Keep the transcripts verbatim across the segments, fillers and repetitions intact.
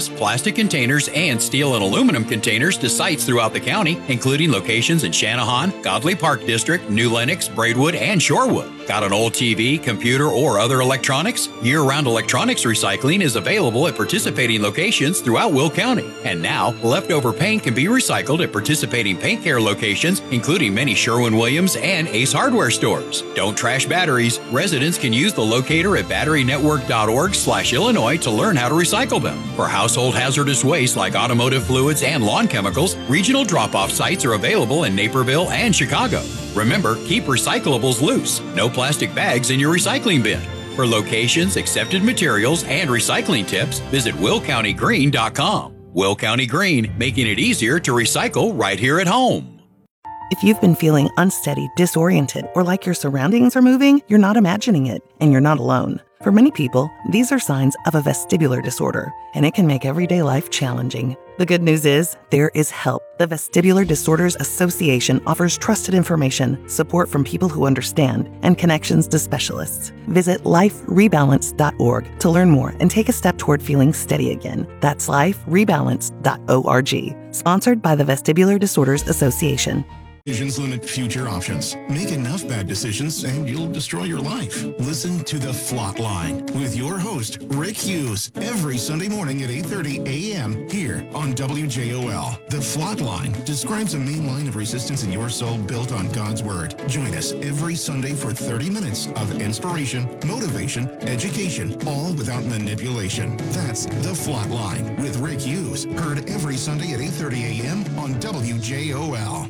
glass, plastic containers, and steel and aluminum containers to sites throughout the county, including locations in Channahon, Godley Park District, New Lenox, Braidwood, and Shorewood. Got an old T V, computer, or other electronics? Year-round electronics recycling is available at participating locations throughout Will County. And now, leftover paint can be recycled at participating paint care locations, including many Sherwin-Williams and Ace Hardware stores. Don't trash batteries. Residents can use the locator at battery network dot org slash Illinois to learn how to recycle them. For household hazardous waste like automotive fluids and lawn chemicals, regional drop-off sites are available in Naperville and Chicago. Remember, keep recyclables loose. No plastic bags in your recycling bin. For locations, accepted materials, and recycling tips, visit will county green dot com. Will County Green, making it easier to recycle right here at home. If you've been feeling unsteady, disoriented, or like your surroundings are moving, you're not imagining it, and you're not alone. For many people, these are signs of a vestibular disorder, and it can make everyday life challenging. The good news is, there is help. The Vestibular Disorders Association offers trusted information, support from people who understand, and connections to specialists. Visit life rebalance dot org to learn more and take a step toward feeling steady again. That's life rebalance dot org. Sponsored by the Vestibular Disorders Association. Decisions limit future options. Make enough bad decisions and you'll destroy your life. Listen to The Flot Line with your host, Rick Hughes, every Sunday morning at eight thirty a.m. here on W J O L. The Flot Line describes a main line of resistance in your soul built on God's Word. Join us every Sunday for thirty minutes of inspiration, motivation, education, all without manipulation. That's The Flot Line with Rick Hughes. Heard every Sunday at eight thirty a.m. on W J O L.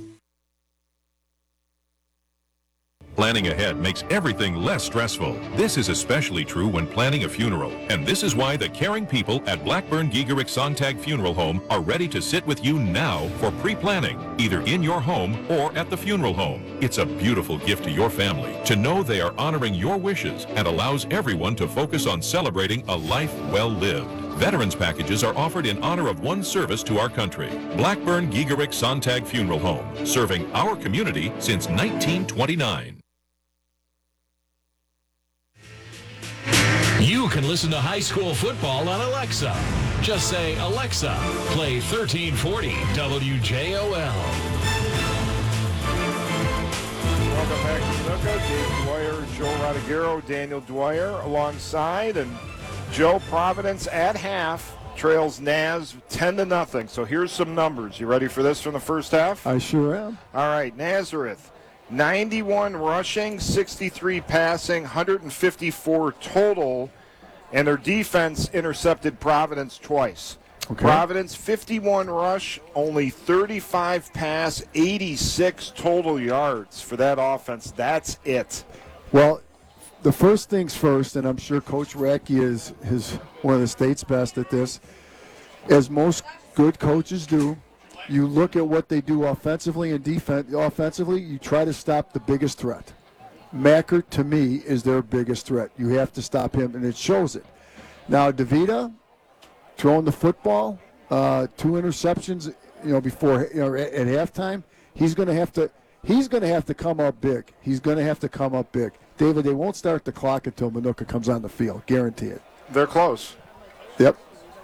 Planning ahead makes everything less stressful. This is especially true when planning a funeral. And this is why the caring people at Blackburn Giegerick Sontag Funeral Home are ready to sit with you now for pre-planning, either in your home or at the funeral home. It's a beautiful gift to your family to know they are honoring your wishes and allows everyone to focus on celebrating a life well lived. Veterans packages are offered in honor of one service to our country. Blackburn Giegerick Sontag Funeral Home, serving our community since nineteen twenty-nine. You can listen to high school football on Alexa. Just say, Alexa, play thirteen forty W J O L. Welcome back to Minooka. Dave Dwyer, Joe Rodriguero, Daniel Dwyer alongside, and Joe, Providence at half trails Naz ten to nothing. So here's some numbers. You ready for this from the first half? I sure am. All right, Nazareth, ninety-one rushing, sixty-three passing, one hundred fifty-four total, and their defense intercepted Providence twice. Okay. Providence, fifty-one rush, only thirty-five pass, eighty-six total yards for that offense. That's it. Well, the first things first, and I'm sure Coach Racky is, is one of the state's best at this, as most good coaches do, you look at what they do offensively and defense. Offensively, you try to stop the biggest threat. Macker, to me, is their biggest threat. You have to stop him, and it shows it. Now, DeVita, throwing the football, uh, two interceptions, you know, before you know at, at halftime. He's going to have to. He's going to have to come up big. He's going to have to come up big. David, they won't start the clock until Minooka comes on the field. Guarantee it. They're close. Yep.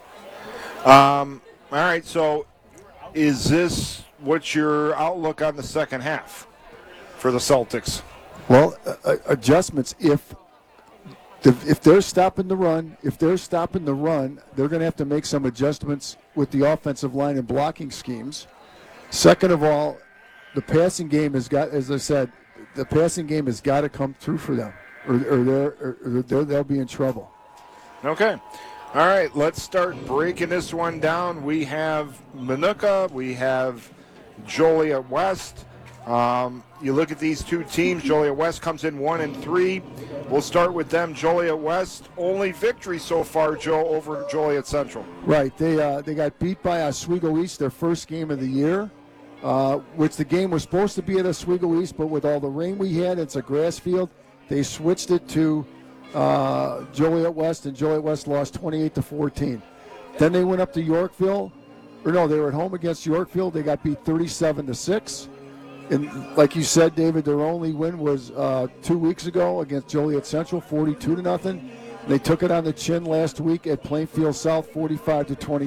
Um. All right. So, is this what's your outlook on the second half for the Celtics? Well, uh, adjustments. If the, if they're stopping the run, if they're stopping the run, they're going to have to make some adjustments with the offensive line and blocking schemes. Second of all, the passing game has got, as I said, the passing game has got to come through for them, or, or, they're, or, or they're, they'll be in trouble. Okay. All right, let's start breaking this one down. We have Minooka, we have Joliet West. Um, you look at these two teams. Joliet West comes in one and three. We'll start with them. Joliet West, only victory so far, Joe, over Joliet Central. Right. They uh, they got beat by Oswego East, their first game of the year, uh, which the game was supposed to be at Oswego East, but with all the rain we had, it's a grass field. They switched it to uh, Joliet West, and Joliet West lost twenty-eight to fourteen. Then they went up to Yorkville, or no, they were at home against Yorkville. They got beat thirty-seven to six. And like you said, David, their only win was uh, two weeks ago against Joliet Central, forty-two to nothing. They took it on the chin last week at Plainfield South, forty-five to twenty.